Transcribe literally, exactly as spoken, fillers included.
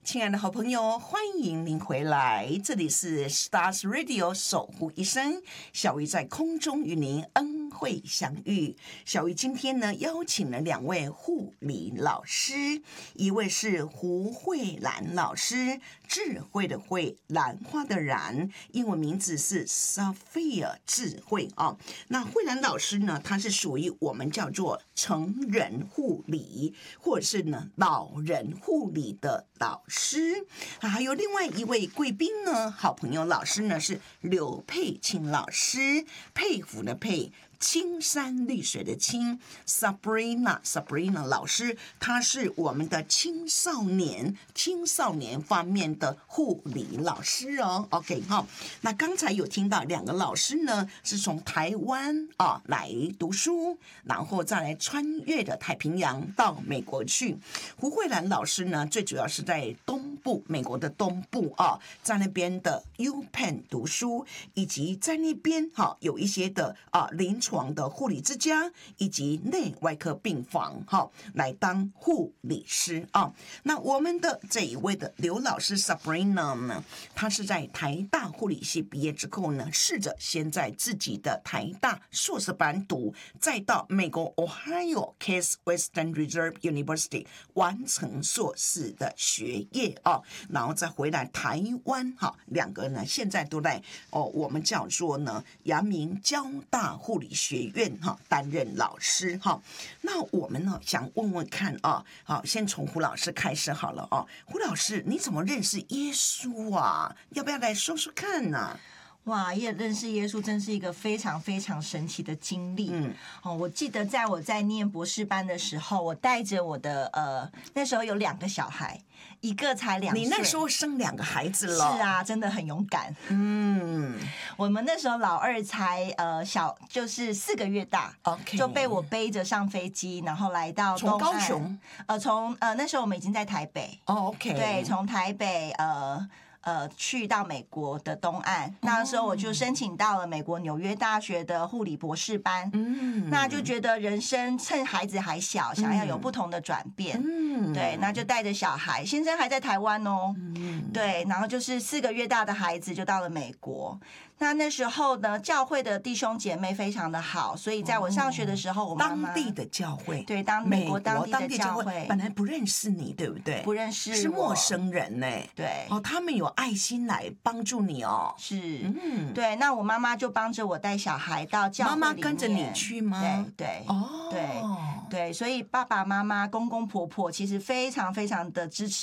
亲爱的好朋友，欢迎您回来，这里是 Stars Radio 守护一生，小鱼在空中与您恩惠相遇。小鱼今天呢邀请了两位护理老师，一位是胡慧兰老师，智慧的慧，兰花的兰，英文名字是 Sophia 智慧啊。那慧兰老师呢，她是属于我们叫做成人护理，或者是呢老人护理的老师。师还有另外一位贵宾呢，好朋友老师呢是刘佩青老师，佩服的佩，青山绿水的青 Sabrina Sabrina 老师，她是我们的青少年青少年方面的护理老师哦。OK 哈，那刚才有听到两个老师呢是从台湾啊来读书，然后再来穿越的太平洋到美国去。胡慧兰老师呢，最主要是在东部，美国的东部啊，在那边的 U Penn 读书，以及在那边哈、啊、有一些的啊临床的护理之家以及内外科病房哈、啊、来当护理师啊。那我们的这一位的刘老师 Sabrina 呢，她是在台大护理系毕业之后呢，试着先在自己的台大硕士班读，再到美国 Ohio Case Western Reserve University 完成硕士的学业啊，然后再回来台湾哈，两个呢现在都在哦，我们叫做呢阳明交大护理学院哈担任老师哈。那我们呢想问问看啊，好，先从胡老师开始好了啊。胡老师，你怎么认识耶稣啊？要不要来说说看呢、啊？ 哇，也认识耶稣真是一个非常非常神奇的经历。嗯，哦，我记得在我在念博士班的时候，我带着我的呃，那时候有两个小孩，一个才两岁。 你那时候生两个孩子了？ 是啊，真的很勇敢。 嗯， 我们那时候老二才呃小，就是四个月大 ，OK， 就被我背着上飞机，然后来到东岸。 从高雄？ 呃，从呃那时候我们已经在台北。 哦 ，OK， 对，从台北呃。呃，去到美国的东岸，那时候我就申请到了美国纽约大学的护理博士班。嗯，那就觉得人生趁孩子还小，想要有不同的转变。嗯，对，那就带着小孩，先生还在台湾哦。嗯，对，然后就是四个月大的孩子就到了美国。那那时候呢，教会的弟兄姐妹非常的好，所以在我上学的时候，我妈妈当地的教会， 对，当美国当地的教会本来不认识你，对不对？ 不认识， 是陌生人呢、欸。 对， 哦，他们有爱心来帮助你哦。 是，嗯，对。那我妈妈就帮着我带小孩到教会里面。 妈妈跟着你去吗？ 对对， 哦， 对对，所以爸爸妈妈、公公婆婆其实非常非常的支持